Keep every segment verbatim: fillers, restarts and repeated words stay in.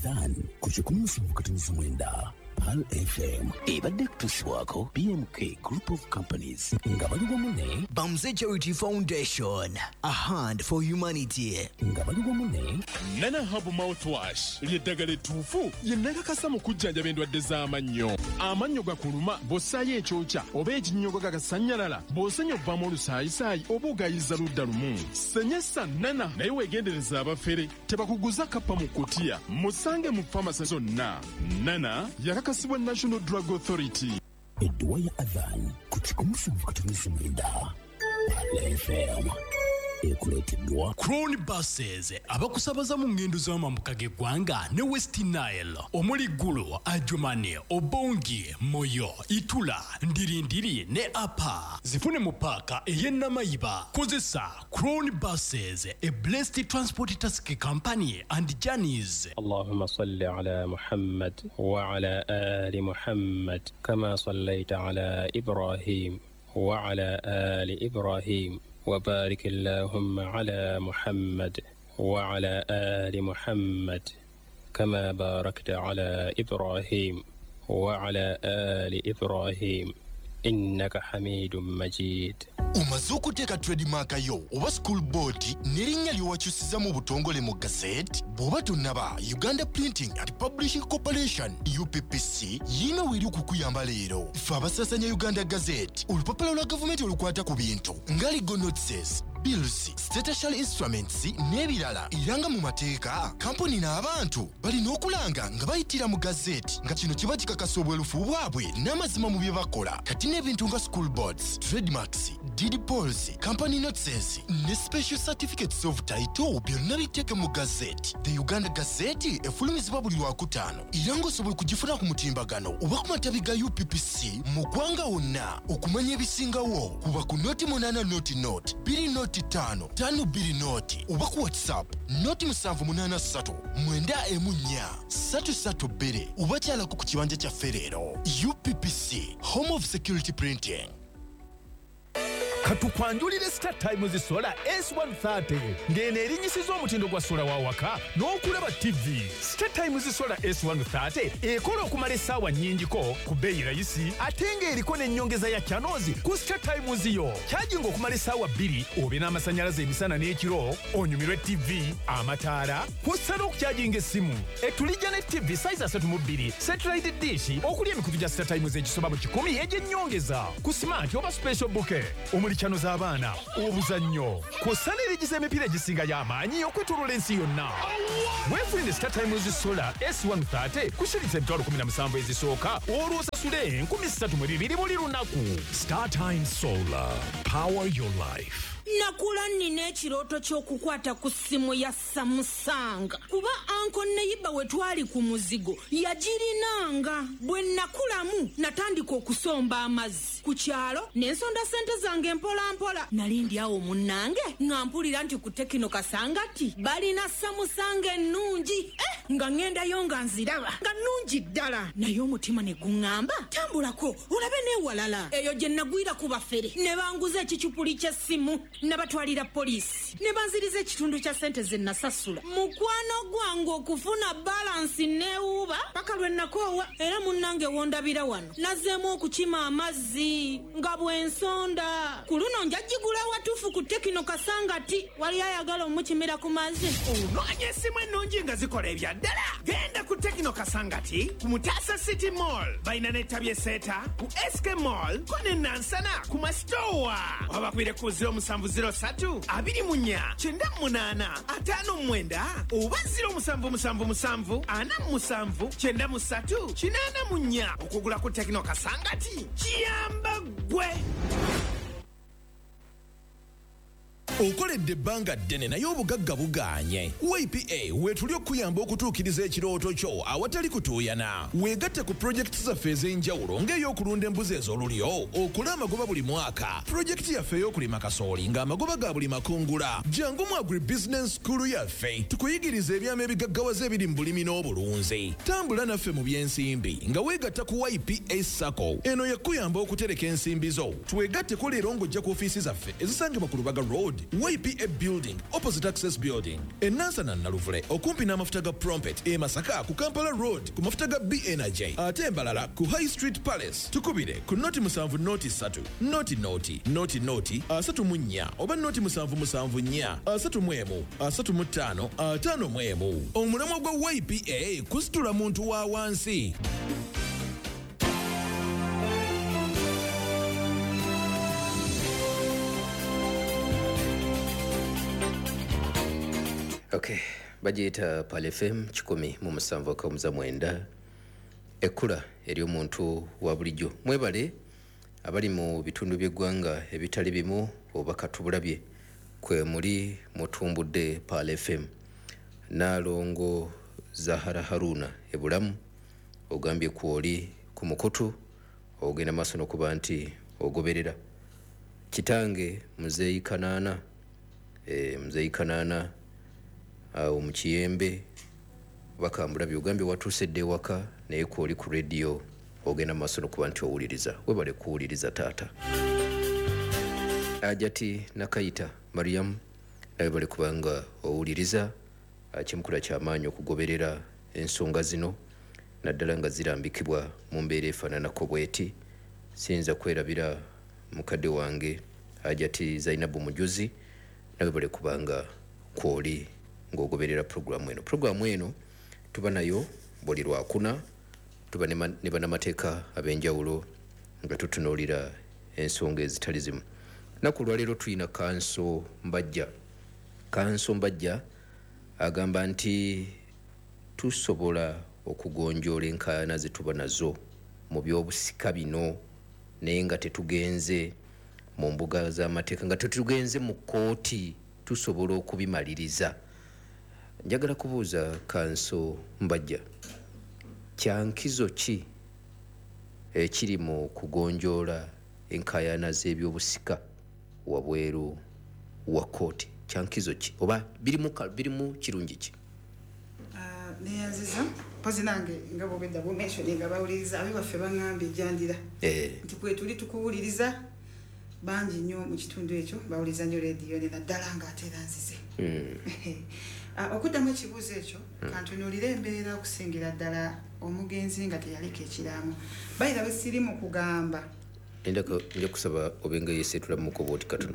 Adhan kuchukua mfukatinizi mwenda Pal F M ibadde kutusibwako B M K Group of Companies nga baluwa mune Bamze Charity Foundation, a hand for humanity nga baluwa mune Nana Hub Mouthwash lyeddagala ettuufu yennakakasa mu kujjanjaba endwadde z'amannyo. Amannyo gakuluma bw'ossaayo ekyokya oba ekinnyogo gagasanyalala bw'osenya obbamu olusaayisaayi oba ogayiza ludda lumu. Senyesa Nana naye weegendereza abafere tebakuguza kappa mu kutiya musange mu famasi zonna. Nana yakakasibwa National Drug Authority. Edduwa ya Adhan kuchukua mfukatinizi mwenda Pal F M ekuleteddwa Crown Buses abakusabaza mu ngendo z'amambuka g'eggwanga ne West Nile omuli Gulu, Adjumani, Obongi, Moyo, Itula, Ndirindiri ne Apa. Zifune mu paaka ey'e Namayiba. Kozesa Crown Buses, a blessed transport taxi company and journeys. اللهم صل على محمد وعلى آل محمد كما صليت على إبراهيم وعلى آل إبراهيم وبارك اللهم على محمد وعلى آل محمد كما باركت على إبراهيم وعلى آل إبراهيم إنك حميد مجيد. Umaze okuteeka trademark yo oba school board n'erinnya lyowakyusiza mu butongole mu gazette bw'oba tonnaba Uganda Printing and Publishing Corporation U P P C yino weri okukuyamba leero. Ffe abasasanya Uganda Gazette olupapula lwa gavumenti olukwata ku bintu nga legal notices, bills, statutory instruments n'ebirala era nga mu mateeka kampuni n'abantu balina okulanga nga bayitira mu gazette nga kino kiba kikakasa obwerufu bwabwe n'amazima mu bye bakola. Kati n'ebintu nga school boards, trademarks, deed polls, company notices ne special certificates of title byonna biteeke mu gazette. The Uganda Gazette efulumizibwa buli lwakutaano era ng'osobola kugifuna ku mutimbagano oba ku matabi ga U P P C mu ggwanga wonna. Okumanya ebisingawo kuba ku noti munaana noti noti bbiri noti ttaano ttaano bbiri noti oba ku WhatsApp noti musanvu munaana ssatu mwenda emu nnya ssatu ssatu bbiri oba kyalako ku kibanja kyaffe leero. U P P C, Home of Security Printing. Katukwanjulire Star Times Solar S one thirty ngene erinyisiza omutindo gwa sola wa waka n'okulaba T V. Star Times Solar S one thirty ekola okumala essaawa nnyingiko ku bbeeyi rayisi ate ng'eriko n'ennyongeza ya channels ku Star Times yo. Charging okumala essaawa bbiri obe n'amasannyalaze emisana n'ekiro onyumirwe T V, amataala, kw'ossa n'okucharginga essimu. Etulijja ne T V size asatu mu bbiri satellite dish okuli emikutu gya Star Times egisoba mu kikumi egy'ennyongeza ku smart oba special bouquet omuli channel z'abaana, obuzannyo, kw'ossa n'erigiza emipiira egisinga y'amaanyi okwetooloola ensi yonna. Weefunire Star Times Solar S one thirty kushiriza emitwalo kumi na musanvu ezisooka olw'osasule enkumi ssatu mu bibiri buli lunaku. Star Times Solar, power your life. Nakula nina ekirooto ky'okukwata ku ssimu ya Samsung kuba anko neyiba we twali ku muzigo yagirinanga. Bwe nakulamu natandika okusomba amazzi ku kyalo n'ensonda ssente zange mpola mpola. Nali ndi awo munnange nga mpulira nti ku Tekino Kasangati balina Samsung ennungi eh, nga ŋŋendayo nga nziraba nga nnungi ddala. Naye omutima ne guŋŋamba tambulako olabe n'ewalala. Eyo gye nagwira ku bafere ne banguza ekicupuli ky'essimu nabatwalira poliisi ne banziriza ekitundu kya ssente ze nasasula. Mukwano gwange okufuna balansi neewuuba paka lwe nakoowa era munnange wondabira wano nazzeemu okukima amazzi nga bw'ensonda. Ku luno njagigula watuufu ku Tekino Kasangati wali ayagala omukimira ku mazzi. Onoonye essimu ennungi nga zikola ebya ddala genda ku Tekino Kasangati ku Mutasa City Mall balina n'ettabi esseeta ku S K Mall ko ne Nansana ku masitoowa wabakwire ku ziro musanvu ziro ssatu abiri mu nnya kyenda munaana ataano mwenda oba ziro musanvu musanvu musanvu ana musanvu kyenda mu ssatu kinaana mu nnya. Okugula ku Tekino Kasangati kiyamba ggwe. Okoledde ebbanga ddene naye obugagga bugaanye. Y P A weetuli okuyamba okutuukiriza ekirooto kyo awatali kutuuyana. Weegatte ku pulojekiti zaffe ez'enjawulo ng'ey'okulunda embuzi ez'olulyo, okula amagoba buli mwaka, pulojekiti yaffe ey'okulima kasooli ng'amagoba ga buli makungula. Jangu mu Agribusiness School yaffe tukuyigiriza ebyama ebigaggawaza ebiri mu bulimi n'obulunzi. Tambula naffe mu by'ensimbi nga weegatta ku Y P A Sacco. Eno yakuyamba okutereka ensimbi zo. Twegatteko leero ng'ojja ku ofiisi zaffe ezisangibwa ku Lubaga Road Y P A Building opposite Access Building e Nansana Naluvule okumpi n'amafuta ga Prompet e Masaka ku Kampala Road ku mafuta ga B Energy ate Mbalala ku High Street Palace tukubire ku noti musanvu noti satu noti noti noti noti asatu mu nnya oba noti musanvu musanvu nnya asatu mu emu asatu mu ttaano ataano mu emu omulamwa gwa Y P A kusitula muntu wa wansi. Okay, bajeta Pal F M kikumi mu musanvu akamuza mwenda ekula eri omuntu wa bulijjo mwebale abali mu bitundu by'eggwanga ebitali bimu oba katubulabye kwe muri mutumbudde Pal F M Nalongo Zahara Haruna ebulamu ogambye kwoli ku mukutu ogenda maaso n'okuba nti ogoberera kitange Muzeeyi Kanaana e, Muzeeyi Kanaana awo mu Kiyembe bakambula byogambye watuusedde waka naye kwoli ku radio ogenda maaso n'okuba nti owuliriza webale kuwuliriza taata Ajati Nakayita Mariam nawe bale kubanga owuliriza kimukula ky'amaanyi okugoberera ensonga zino naddala nga zirambikibwa mu mbeera efaananako bweti siyinza kwerabira mukadde wange Ajati Zainabu Mujuzi nawe bale kubanga kwoli ng'ogoberera programu eno programu eno tuba nayo buli lwakuna tuba ne bannamateeka ab'enjawulo nga tutunuulira ensonga ezitali zimu naku lwaleero tulina Kanso Mbajja Kanso Mbajja agamba nti tusobola okugonjoola enkaayana ze tuba nazo mu byobusika bino naye nga tetugenze mu mbuga z'amateeka nga tetugenze mu kkooti tusobola okubimaliriza. Njagala kubuuza Kanso Mbajja kyankizo ki ekiri mu kugonjoola enkaayana z'ebyobusika wabweru wa kkooti kyankizo ki oba birimu birimu kirungi ki? Uh, neyanziza pozi nange nga bwogedda bwomensoni nga bawuliriza abe baffe baŋŋambye ejjandira eh. nti kwe tuli tukuwuliriza bangi nnyo mu kitundu ekyo bawuliriza nnyo rediyo ne naddala ng'ate era nzize mm. uh, okuddamu ekibuuzo ekyo mm. kantunuulira embeera okusingira ddala omugenzi nga teyaleka ekiraamo bayira bwe siri mu kugamba nja kusaba obenga yeseetula mu kobooti katono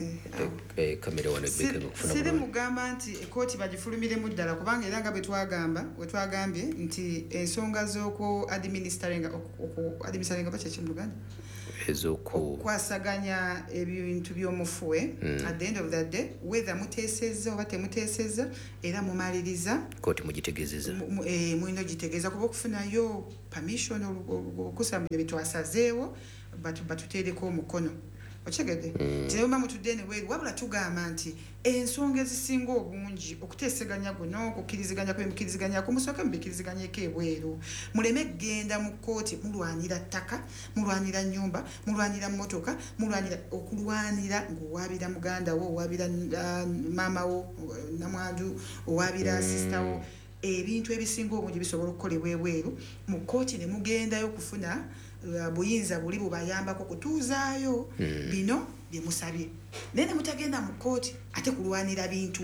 eh, kamera wana beka ngokufuna siri mugamba nti ekkooti bagifulumiremu ddala kubanga era nga bwe twagamba bwe twagambye nti ensonga z'oku administering oku administering bache mu Uganda ezoku kwasaganya ebintu by'omufuwe mm. at the end of the day whether muteesezza oba temuteesezza era mumaliriza kkooti mugitegezeza eh muino gitegeeza kuba okufunayo permission okusamba ebitwasazeewo batu batuteereko omukono ochegede mm. Tiyomba mutudene weru wabula tugamba nti ensonga ezisinga obungi okuteeseganya guno okukiriziganya kwemukiriziganya kumusoka mbikiriziganya ekebweru muleme genda mu kkooti mulwanira ttaka mulwanira nyumba mulwanira motoka mulwanira okulwanira ng'owabira muganda wo owabira uh, mama wo namwandu owabira mm. sister wo ebintu ebisinga obungi bisobola okukolebwa ebweru mu kkooti ne mugendayo okufuna uh, buyinza buli bubayambako kutuuzaayo mm. bino bye musabye nene mutagenda mu kkooti ate kulwanira bintu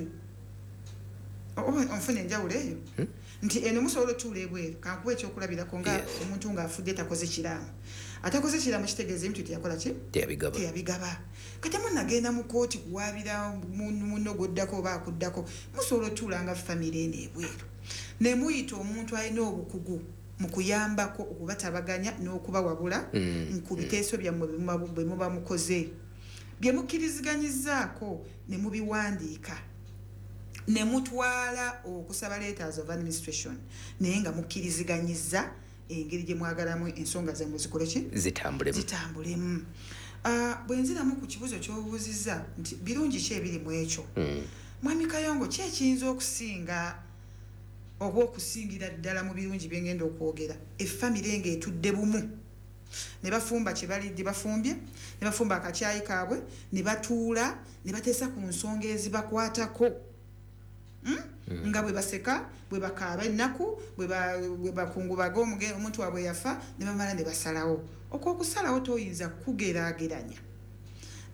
onfuna enjawulo eyo hmm? nti eno musobola otuula ebweru kankuba ekyokulabirako nga yes. Omuntu ng'afudde takoze kiraamu atakoze kiraamu kitegeeza ebintu teyakola ki teyabigaba teyabigaba kati munagenda mu kkooti kuwaabira munno gwoddako oba akuddako musobola otuula nga famire eno ebweru ne muyita omuntu alina obukugu mu kuyambako okubatabaganya n'okubawabula mm. ku biteeso byammwe bwe muba mukoze bye mukkiriziganyizaako ne mubiwandiika ne mutwala okusaba letters of administration naye nga mukkiriziganyiza engeri gye mwagalamu ensonga zammwe zikole ki zitambulemu zitambulemu uh, bwe nziramu ku kibuuzo ky'obuuziza nti birungi ki ebiri mu ekyo mm. Mwami Kayongo ki ekiyinza okusinga oba okusingira ddala mu birungi bye ngenda okwogera effamire ng'etudde bumu ne bafumba kye balidde bafumbye ne bafumba akacyayi kaabwe ne batuula ne bateesa ku nsonga ezibakwatako mm? mm. nga bwe baseka bwe bakaaba ennaku bwe bakungubaga omuntu waabwe yafa ne bamala ne basalawo okwokusalawo toyinza kugeraageranya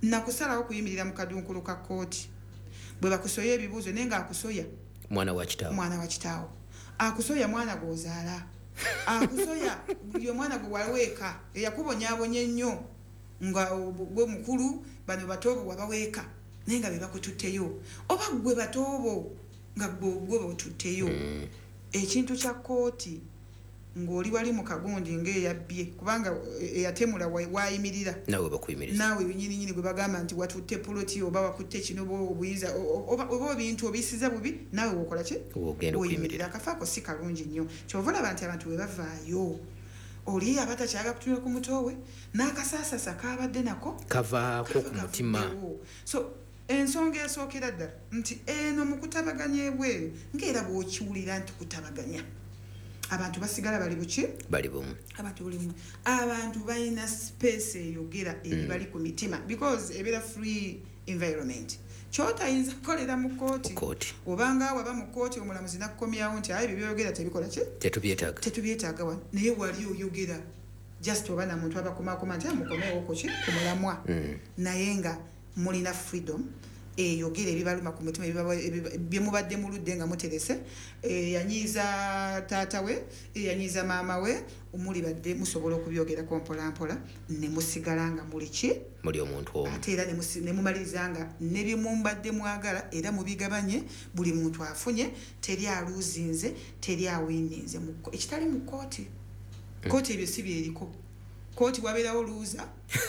nakusalawo kuyimirira mu kadunkulu ka kooti bwe bakusoya ebibuuzo naye nga akusoya mwana wa kitaawo mwana wa kitaawo akusoya mwana gwozaala akusoya buli omwana gwe waweeka eyakubonyaabonya ennyo nga gwe mukulu bano batoobo wabaweeka naye nga be bakututteyo oba gwe batoobo nga gwe botutteyo ekintu kya kooti ng'oli wali mu kagundi ng'eyabbye kubanga eyatemula waayimirira naawe bakuyimiriza naawe nyininyini bwe bagamba nti watutte puloti oba wakutte kino obuyinza oba ebintu obiyisiza bubi naawe wokola ki oyimirira akafaako si kalungi nnyo kyova olaba nti abantu bwe bavaayo oli abatakyaga kutunula ku mutoowe n'akasaasasa kabadde nako kavaako ku mutima so ensonga esookera ddala nti eno mu kutabaganya ebweru ng'era bw'okiwulira nti kutabaganya abantu basigala bali buki bali bumu abantu bulimu abantu balina space eyogera ebibali ku mitima because ebeera free environment kyotayinza kukolera mu kooti obanga waba mu kooti omulamuzi nakkomyawo nti ayo byoyogera tebikola ki tetubyetaaga tetubyetaaga wano naye wali oyogera just oba na muntu abakomakoma nti amukomewo ko ki ku mulamwa naye nga mulina freedom eyogera ebibaluma ku mutima byemubadde muludde nga muterese yanyiiza taata we yanyiiza maama we omuli badde musobola okubyogera kompolampola ne musigala nga muli ki muli omuntu omu ate era ne mumaliriza nga ne byemumbadde mwagala era mubigabanye buli muntu afunye teri aluuzinze teri awiininze ekitali mu kooti kooti ebyo si byeriko kooti wabeerawo luuza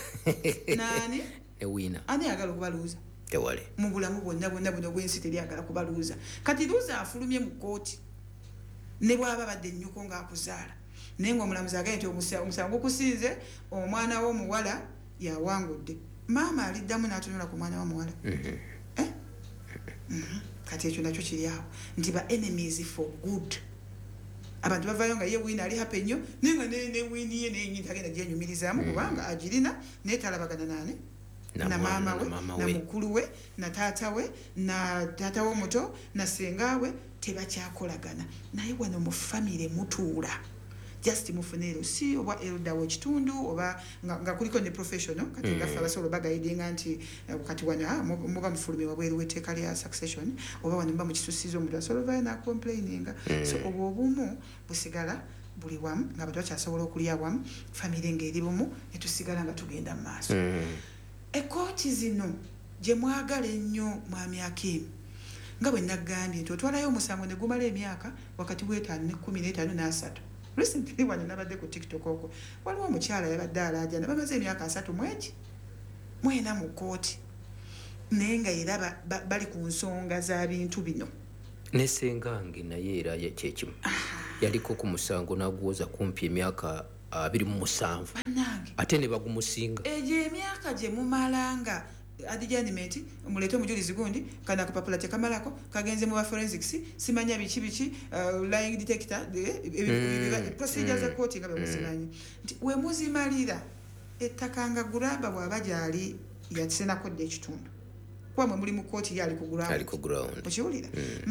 naani ewiina ani ayagala okubaluuza tewale mu bulamu bwonna bwonna buno bw'ensi teryagala kubaluuza kati luuza afulumye mu kooti ne bw'aba badde ennyuko ng'akuzaala naye ng'omulamuzi agaye nti omusango gukusinze omwana w'omuwala yawangudde maama aliddamu n'atunula ku mwana w'omuwala kati ekyo nakyo kiri awo nti ba enemies for good abantu bavayo nga ye wiina ali happy nnyo naye nga ne wiini ye nenyinti agenda gyenyumirizaamu kubanga agirina naye talabagana naani na maama we na mukulu we na taata we na taata w'omuto na senga we tebakyakolagana naye wano mu famire mutuula just mufune erusi oba eruda w'ekitundu oba nga kuliko ne professional kati ngaffe abasobola bagayidinga nti kati wano muba mufulumye wabweru w'etteeka lya succession oba wano muba mukisusiza omuntu asobola ovayo nakomplaininga so obwo obumu busigala buli wamu nga abantu bakyasobola okulya wamu famire ng'eri bumu netusigala nga tugenda mu maaso ekooti zino gye mwagala ennyo mwami Akim nga bwe nagambye nti otwalayo omusango ne gumala emyaka wakati w'etaano ne kkumi n'etaano n'asatu recently wano nabadde ku tiktok okwo waliwo omukyala yabadde alaajana bamaze emyaka asatu mweki mwena mu kooti naye nga era bali ku nsonga za bintu bino nesengange naye era kyekimu yaliko ku musango n'aguwoza kumpi emyaka abiri mu musanvu ate ne bagumusinga egyo emyaka gye mumalanga adijanimet muleete omujulizi gundi kana kapapula tekamalako kagenze mu ba forensics simanya biki biki lying detector procedure za kooti nga bemuzimanyi nti we muzimalira ettakanga gulamba bw'aba gyali yakisenakodde ekitundu kuba mwe muli mu kooti ye ali ku ground okiwulira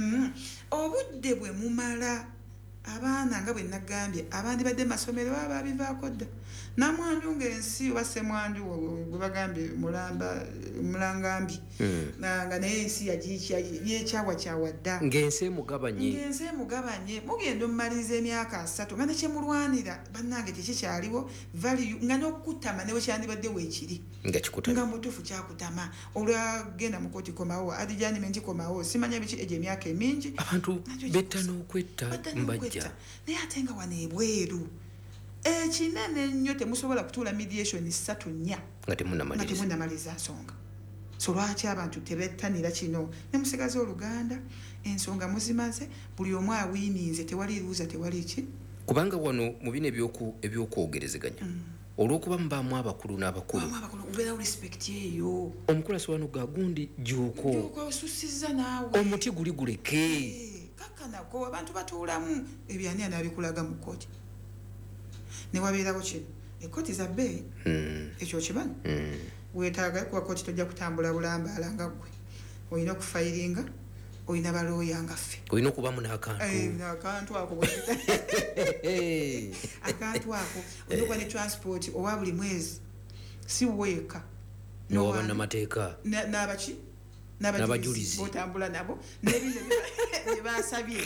obudde bwe mumala abaana nga bwe nagambye abandi badde masomero baba bivaako dda namwandu ng'ensi oba semwandu bwe bagambye mulamba mulangambi nga naye ensi yekyawa kyawa dda ng'ensi emugabanye ng'ensi emugabanye mugenda omumaliriza emyaka asatu nga nekyemulwanira bannange tekikyaliwo value nga n'okutama newe kyandibadde weekiri nga mutuufu kyakutama olwagenda mu kooti komawo adijanimenti komawo simanya biki egyo emyaka emingi abantu betta n'okwetta mbajja naye ate nga wano ebweru ekinene ennyo temusobola kutuula mediation ssatu nnya nga temunnamaliza nsonga so lwaki abantu tebettanira kino nemusigaze oluganda ensonga muzimaze buli omu awiininze tewali luuza tewali ki kubanga wano mu bino ebyokwogerezeganya olw'okuba mubaamu abakulu n'abakulu ubeerawo respect eyo omukulasi wano gagundi juuko osusiza naawe omuti guli guleke kakanako abantu batuulamu ebyani anaabikulaga mu kooti newabeerawo kino ekooti za bbeeyi ekyo kimanyi weetaaga kuba kooti tojja kutambula bulambaala nga ggwe olina okufayiringa olina balooya nga ffe olina okubamu n'akantu ako akantu ako olina okuba ne transport owa buli mwezi si weeka no wana mateeka n'abachi n'abajulizi botambula nabo nebinde basabye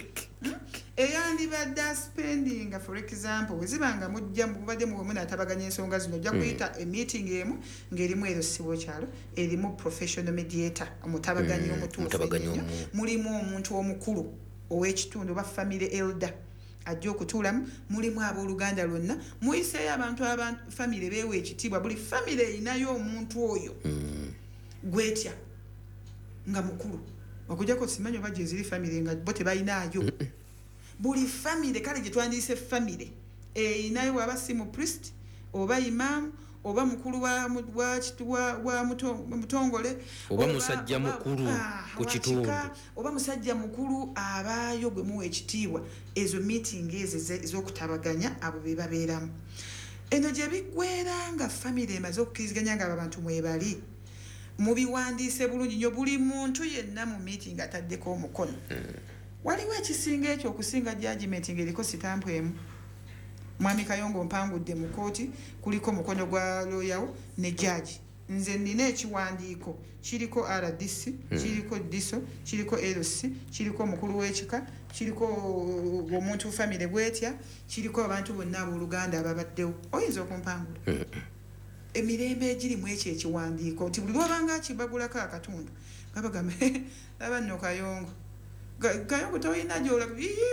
eyandibadde spending for example wezibanga mujja mubadde mu muna tabaganya ensonga zino ojja kuyita mm. meeting emu ng'erimu ero sibo kyalo erimu professional mediator omutabaganyi omutuufu mulimu omuntu omukulu ow'ekitundu oba family elder ajja okutuulamu mulimu abooluganda lwonna muyiseeyo abantu abantu family beewa ekitiibwa buli family erinayo omuntu oyo mm. gwetya nga mukulu okujjako simanyi oba gyeziri family nga bo tebalinayo mm -mm. buli family kale gye twandiise family erinayo waba si mu priest oba imam oba mukulu wa wa wa mutongole oba musajja mukulu ku kitundu oba musajja mukulu abaayo gwe muwe ekitiibwa ezo meeting ezo ez'okutabaganya abo be babeeramu eno gye biggwera nga family emaze okukkiriziganya nga abantu mwebali mubiwandiise bulungi nnyo buli muntu yenna mu meeting ataddeko omukono waliwo ekisinga ekyo okusinga judgment ng'eriko sitampu emu mwami Kayongo mpangudde mu kooti kuliko mukono gwa looyawo ne judge nze nina ekiwandiiko kiriko R D C mm. kiriko diso kiriko L C kiriko omukulu w'ekika kiriko omuntu family bwetya kiriko abantu bonna abooluganda ababaddewo oyinza okumpangula mm. emirembe egiri mu ekyo ekiwandiiko nti buli lwabanga akibagulako akatundu gabagambe laba nno Kayongo Kayongo toyina gyola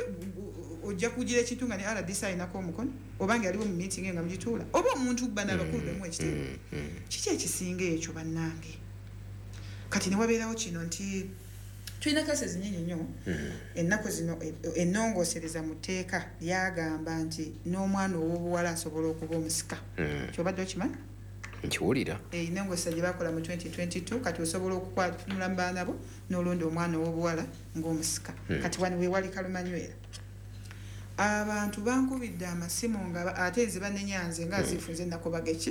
ojja kugira ekintu nga ne R D C ayinako omukono obange aliwo mu meeting nga mugituula oba omuntu bana bakulu bemu ekitego kiki ekisinga ekyo bannange kati ne wabeerawo kino nti tulina cases nnyingi nnyo ennaku zino ennongoosereza mu tteeka lyagamba nti n'omwana ow'obuwala asobola okuba omusika kyobadde okimanyi nkiwulira ennongoosereza gye bakola mu twenty twenty-two kati osobola okukwatunula mu baana bo n'olonda omwana ow'obuwala ng'omusika kati wano weewali kalumanywera abantu bankubidde amasimu nga ate nze banenyanze nga zifunze nakobaga eki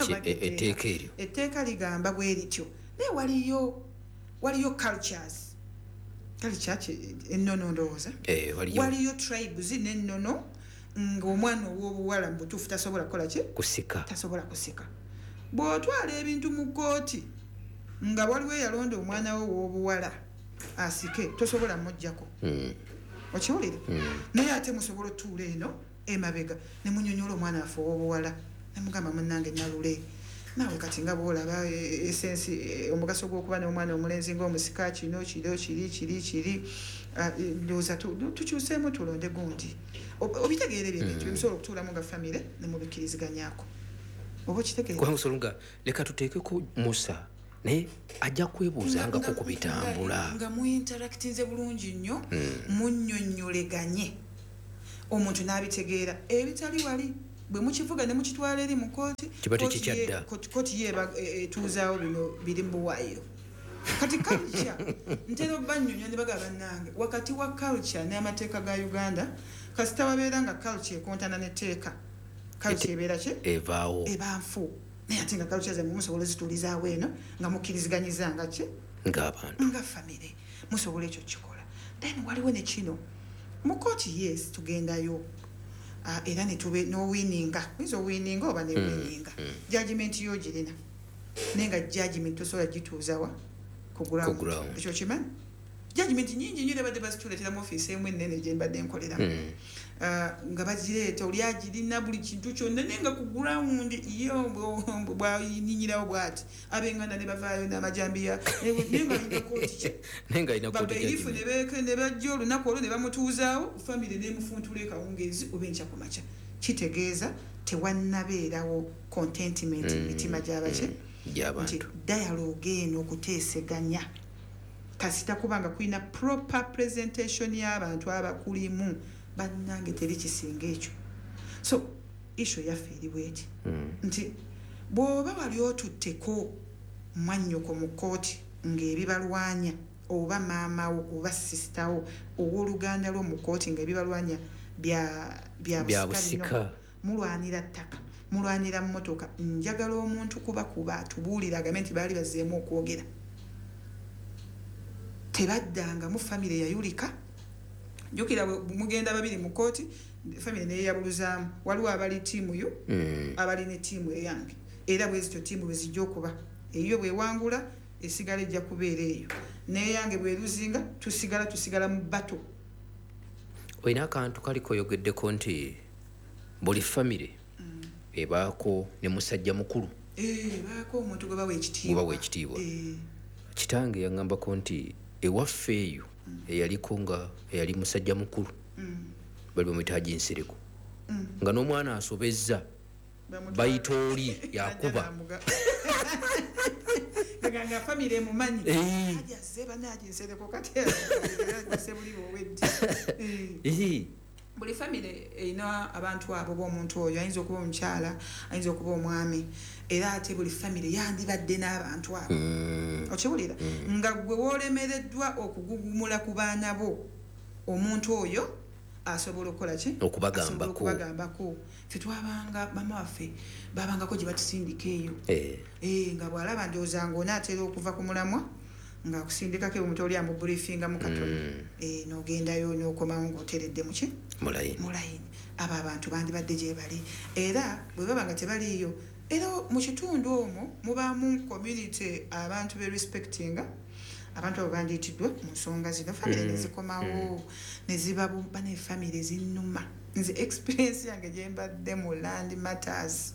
etteeka eryo etteeka ligamba bwe lityo naye waliyo waliyo cultures culture ennono ndowooza waliyo tribes n'ennono ng'omwana ow'obuwala mu butuufu tasobola kukola ki kusika tasobola kusika bw'otwala ebintu mu kkooti nga waliwo eyalonda omwana we ow'obuwala asike tosobola mujjako okiwulire naye ate musobola otuula eno emabega ne munyonyola omwana afe ow'obuwala ne mugamba munnange nalule naawe kati nga bwolaba esensi omugaso gw'okuba n'omwana omulenzi ng'omusika kino kiro kiri kiri kiri ndowooza tukyuseemu tulonde gundi obitegeera ebyo ebintu byemusobola okutuulamu nga famire ne mubikkiriziganyako oba okitegeera kubanga osolunga leka tuteekeko Musa naye ajja kwebuuzangako ku bitambula nga muinteractinze bulungi nnyo munnyonnyoleganye omuntu n'abitegeera ebitali wali bwe mukivuga ne mukitwala eri mu kooti kiba tekikyadda kooti ye etuuzaawo bino biri mu buwaayo kati culture ntera obbannyonnyo ne bagaba bannange wakati wa culture n'amateeka ga Uganda kasita wabeera nga culture ekontana n'etteeka culture ebeera ki evaawo eba nfu naye ate nga culture zammwe musobola zituulizaawo eno nga mukkiriziganyizza nga ki ng'abantu nga famire musobola ekyo kikola then waliwo ne kino mu kooti yes tugendayo Uh, era netube nowininga oyinza owininga oba newininga mm, mm. judgment yo girina naye nga judgment tosobola gituuzawa ku ground ekyo kimanyi judgment nyingi nnyo nebadde bazituletera mu ofiisi emu ennene gye mbadde nkoleramu mm. uh, nga bagireeta oli agirina buli kintu kyonna naye nga ku ground yo bwayininyirawo bwati ab'enganda ne bavaayo n'amajambiya naye nga alina kooti babeirifu ne bajja olunaku olwo ne bamutuuzaawo famire n'emufuntula ekawungeezi oba enkya ku makya kitegeeza tewannabeerawo contentment mu mitima gy'abaki nti dialogue eno okuteeseganya kasita kubanga kulina proper presentation y'abantu abakulimu bannange teri kisinga ekyo so issue yaffe eri bweti nti bw'oba wali otutteko mwannyoko mu kkooti ng'ebibalwanya oba maamawo oba sisitawo ow'oluganda lwo mu kkooti ng'ebibalwanya bya busika mulwanira ttaka mulwanira mmotoka njagala omuntu kubakuba atubuulira agambe nti baali bazzeemu okwogera tebaddanga mu famire yayulika jukira mugenda babiri mu kooti famire neyeyabuluzaamu waliwo abali tiimu yo abali ne tiimu eyange era bwezityo tiimu bwezijja okuba eyo bwewangula esigala ejja kubeera eyo neyange bweruzinga tusigala tusigala mu bato. Olina akantu kali koyogeddeko nti buli famire ebaako ne musajja mukulu baako omuntu gwe bawa ekitiibwa bawa ekitiibwa. Kitange yaŋŋambako nti ewaffe eyo eyaliko nga eyali musajja mukulu bali bamwitaagi nsereko nga n'omwana asobezza bayita oli yakuba nga famire emumanyi ajazze banagi nsereko kati ajase buli oweddi. Buli famire erina abantu abo b'omuntu oyo ayinza okuba omukyala ayinza okuba omwami era ate buli famire yandibadde n'abantu abo okiwulira nga gwe woolemereddwa okugugumula ku baana bo omuntu oyo asobola okukola ki okubagambako. Ffe twabanga mama waffe babangako gye batusindika eyo nga bw'alaba ndowooza ng'onaatera okuva ku mulamwa nga kusindikako omuntu oli amubriefinga mu katono n'ogendayo n'okomawo ng'oteredde muki mulayini. Abo abantu bandibadde gye bali era bwe baba nga tebaliiyo era mu kitundu omwo mubaamu community abantu be respectinga abantu abo bandiitiddwa mu nsonga zino famire nezikomawo nezibabuba ne famire zinnuma. Nze experience yange gye mbadde mu Land Matters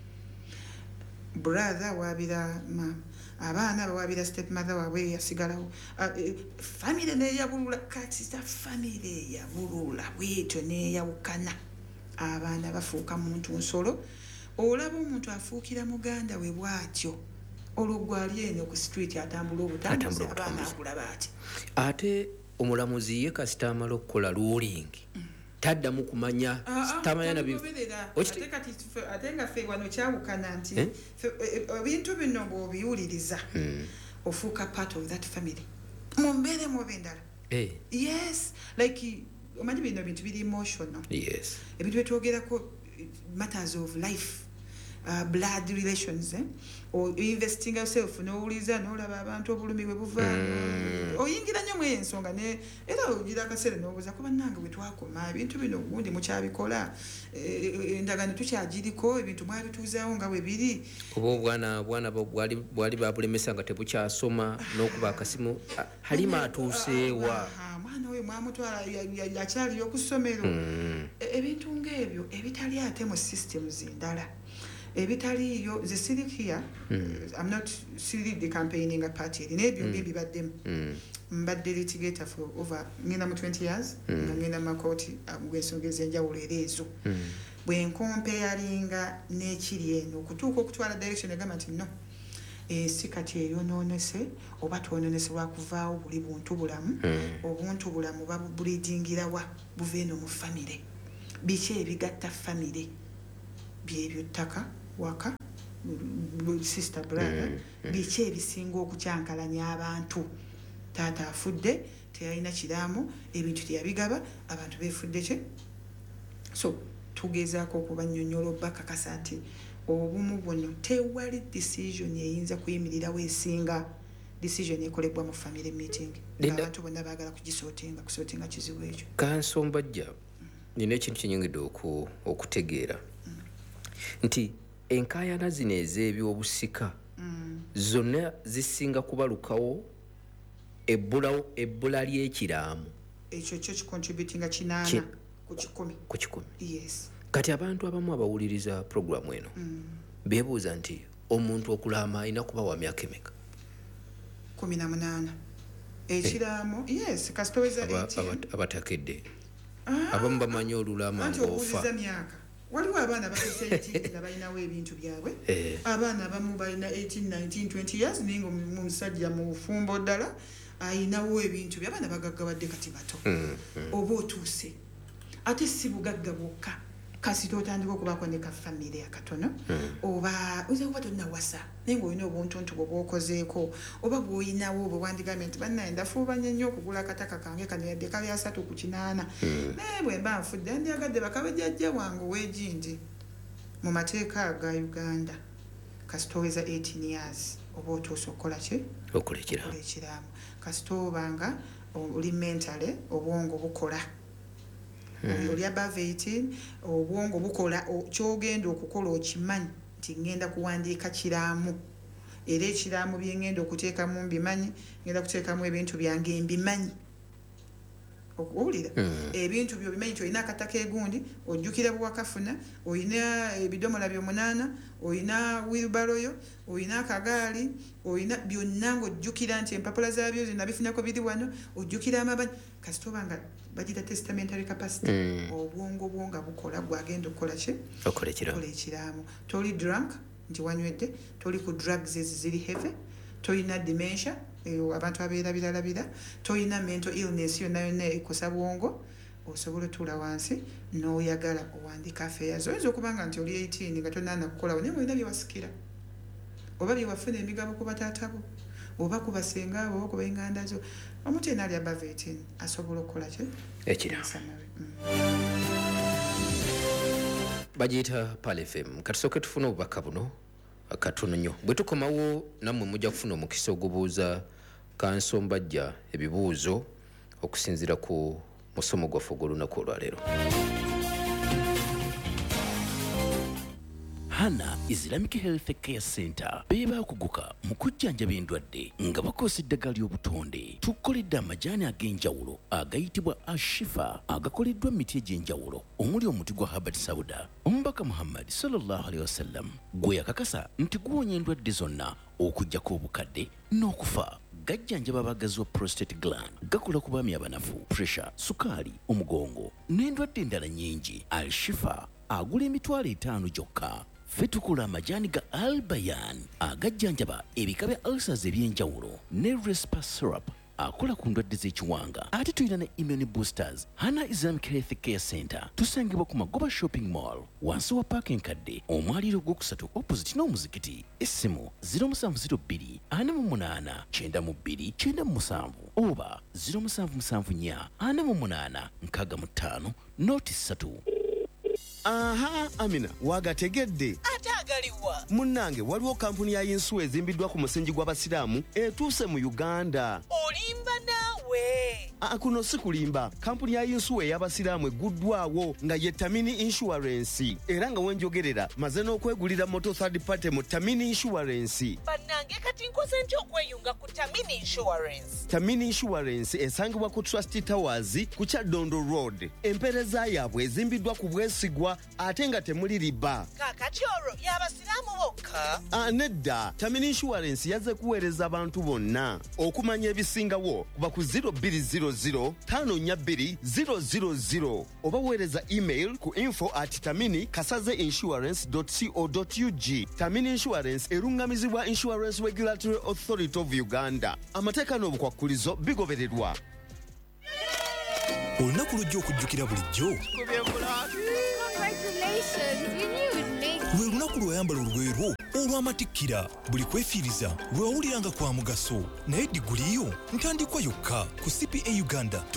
brother waabira mama abaana bawaabira step mother waabwe yasigalawo famire neyabulula kati sa famire eyabulula bwetyo neyawukana abaana bafuuka muntu nsolo olaba omuntu afuukira muganda we bwatyo olwo gwali eno ku street atambula obutambuzi abaana akulaba ati ate omulamuzi ye kasita amala okukola ruling taddamu kumanya tamanya ate nga ffe wano kyawukana nti ebintu bino bw'obiwuliriza ofuuka part of that family mu mbeere mu b'endala. Yes, like omanyi bino bintu biri emotional. Yes, ebintu byetwogerako matters of life. Uh, blood relations eh? Or investing yourself n'owuliza n'olaba abantu obulumi bwe buva oyingira nnyo mweyo ensonga era ogira akaseera n'obuuza ko bannange bwe twakoma ebintu bino gundi mukyabikola endagano tukyagiriko ebintu mwabituuzaawo nga bwe biri oba obwana bwana bwali babulemesa nga tebukyasoma n'okuba akasimu Halima atuuseewa mwana oyo mwamutwala yakyaliyo ku ssomero ebintu ng'ebyo ebitali ate mu systems endala ebitaliyo ze sirikia I'm not silly the campaigning a party nebyo bibi baddemu mbadde litigator for over ngenda mu twenty years ngenda makoti agwesonga ezenjawulo era ezo bwe nkompeyaringa n'ekiri eno okutuuka okutwala direction egamba nti no ensi kati eyonoonese oba twononese lwakuvaawo buli buntu bulamu obuntu bulamu babubulidingirawa buva eno mu famire biki ebigatta famire byebyo ttaka waka sister brother biki ebisinga okukyankalanya abantu taata afudde teyalina kiraamu ebintu teyabigaba abantu beefudde kye so tugezaako okubannyonnyola bakakasa nti obumu buno tewali decision eyinza kuyimirirawo esinga decision ekolebwa mu family meeting abantu bonna baagala kugisootinga kusootinga kizibu ekyo kansombajja nina ekintu kyenyongedde okutegeera nti enkaayana zino ez'ebyobusika zonna zisinga kubalukawo ebbula ly'ekiraamu ekyo kyo kicontributinga kinaana ku kikumi ku kikumi yes kati abantu abamu abawuliriza programu eno beebuuza nti omuntu okulaama alina kuba wa myaka emeka kumi na munaana ekiraamu yes kasitoweza abatakedde abamu bamanyi olulaama ng'ofa waliwo abaana batese eighteen nga balinawo ebintu byabwe abaana abamu balina eighteen nineteen twenty years naye nga omusajja mu fumbo ddala ayinawo ebintu bye abaana bagaggabadde kati bato oba otuuse ate si bugagga bwokka kasita otandika okubaako ne kafamire akatono oba oyinza kuba tonnawasa naye ng'olina obuntuntu bwe bwokozeeko oba bw'olinawo bwe wandigambye nti bannaye ndafuubanye nnyo okugula akataka kange kano yadde kali asatu ku kinaana naye bwe mba nfudde ndyagadde bakabejjajja wange ow'egindi mu mateeka ga Uganda kasita oweza eighteen years oba otuusa okukola ki okola ekiraamu kasita obanga oli mentale obwongo bukola oli above eighteen obwongo bukola kyogenda okukola okimanyi nti ngenda kuwandiika kiraamu era ekiraamo bye ngenda okuteekamu mbimanyi ngenda kuteekamu ebintu byange mbimanyi okuwulira ebintu byo bimanyi nti olina akataka egundi ojjukira bwewakafuna olina ebidomola byomunaana olina wilbaroyo olina akagaali olina byonna ngaojjukira nti empapula zaabyo zonna bifunako biri wano ojjukira amabanyi kasita oba nga bagita testamentary capacity obwongo bwo nga bukola gwagenda okukola ki okola ekiraamu toli drunk nti wanywedde toli ku drugs eziri heavy tolina dementia abantu abeerabiralabira tolina mental illness yonna yonna ekosa bwongo osobola otuula wansi n'oyagala owandiika affairs oyinza okubanga nti oli eighteen nga tonaana kukolawo naye olina byewasikira oba byewafuna emigabo ku bataatabo oba ku basenga oba ku b'enganda zo omuntu yena ali above eighteen asobola okukola ki ekiraamu bagiyita Pal F M katusooke tufuna obubaka buno akatono nnyo bwe tukomawo nammwe mujja kufuna omukisa ogubuuza kansombajja ebibuuzo okusinziira ku musomo gwaffe ogw'olunaku olwaleero. Hana Islamic Health Care Center beba okuguka mu kujjanjaba endwadde nga bakozesa eddagala ly'obutonde. Tukoledde amajaani ag'enjawulo agayitibwa Ashifa agakoleddwa mu miti egy'enjawulo omuli omuti gwa Habat Sauda. Omubaka Muhammad sallallahu alaihi wasallam gwe yakakasa nti guwonya endwadde zonna okuggyako obukadde n'okufa. Gajjanjaba abagazi wa prostate gland, gakola ku baami abanafu, pressure, sukaali, omugongo n'endwadde endala nnyingi. Al-Shifa agula emitwalo etaano gyokka. Ffe tukola amajaani ga Al-Bayan agajjanjaba ebika bya ulcers eby'enjawulo ne Respa syrup akola ku ndwadde z'ekiwanga. Ate tulina ne immune boosters. Hana Islamic Health Care Center tusangibwa ku Magoba Shopping Mall wansi wa paaka enkadde omwaliiro ogwokusatu opposite n'omuzikiti. Essimu zero seven zero two ana mu munaana kyenda mu bbiri kyenda mu musanvu oba zero seven seven four ana mu munaana nkaaga mu ttaano nooti ssatu. Aha, Amina, wagategedde. Ate agaliwa. Munnange waliwo kampuni ya Yinsu ezimbiddwa ku musingi gw'abasiraamu etuuse mu Uganda. Olimba naawe. Ah, kuno si kulimba. Kampuni ya Yinsu ey'abasiraamu eguddwawo nga ye Tamini Insurance. Era nga wenjogerera maze n'okwegulira moto third party mu Tamini Insurance. Bannange kati nkoze ntya okweyunga ku Tamini Insurance? Tamini Insurance esangibwa ku Trust Towers ku Kyadondo Road. Empereza yaabwe ezimbiddwa ku bwesigwa ate nga temuli riba. Kakati olwo y'abasiraamu bokka? Ah, nedda. Tamini Insurance yazze kuweereza abantu bonna. Okumanya ebisingawo kuba ku zero two zero zero five two zero zero zero oba weereza email ku info at tamini kasaze insurance dot co dot u g. Tamini Insurance erungamizibwa Insurance Regulatory Authority of Uganda. Amateeka n'obukwakkulizo bigobererwa. Olunaku lujja okujjukira bulijjo. Lwe lunaku lw'oyambala olugoye lwo olw'amatikkira buli kwefiiriza lwe wawuliranga kwa mugaso naye diguli yo ntandikwa yokka ku C P A Uganda.